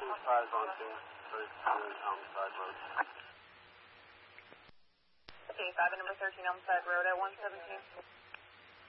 5 on 2, first Elmside Road. Okay, 5 and number 13 Elmside Road at 117.